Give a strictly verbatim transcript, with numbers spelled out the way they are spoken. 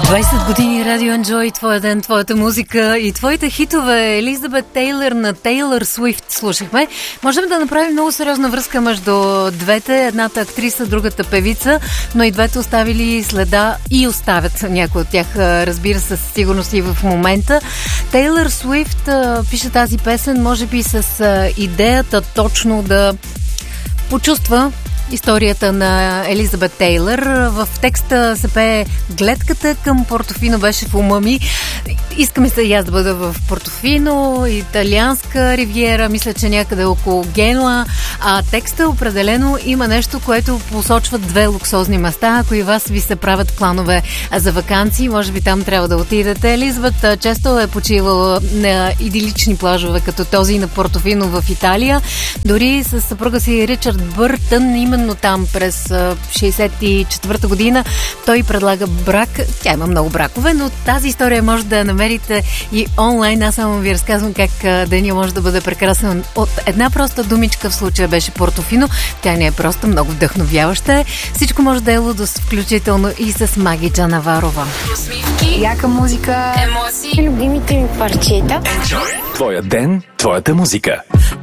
двайсет години Радио Enjoy, твоя ден, твоята музика и твоите хитове. Елизабет Тейлър на Тейлър Суифт слушахме. Можем да направим много сериозна връзка между двете. Едната актриса, другата певица, но и двете оставили следа и оставят някои от тях, разбира се, със сигурност и в момента. Тейлър Суифт пише тази песен, може би с идеята точно да почувства историята на Елизабет Тейлър. В текста се пее: гледката към Портофино беше в ума ми. Искаме се и аз да бъда в Портофино, италианска ривиера, мисля, че някъде около Генуа. А текста определено има нещо, което посочва две луксозни места. Ако и вас ви се правят планове за ваканции, може би там трябва да отидете. Елизабет често е почивала на идилични плажове, като този на Портофино в Италия. Дори с съпруга си Ричард Бъртън, именно там през шейсет и четвърта година, той предлага брак. Тя има много бракове, но тази история може да намерите и онлайн. Аз само ви разказвам как деня може да бъде прекрасен. От една проста думичка, в случая беше Портофино. Тя не е просто, много вдъхновяваща. Всичко може да е лудост, включително и с Маги Джанаварова. Усмивки, яка музика, емоции, любимите ми парчета. Enjoy. Твоя ден, твоята музика.